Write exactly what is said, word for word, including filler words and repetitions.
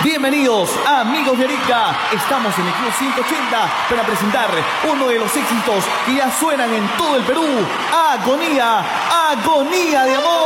Bienvenidos, amigos de Arica. Estamos en el Club ciento ochenta para presentar uno de los éxitos que ya suenan en todo el Perú. Agonía, agonía de amor.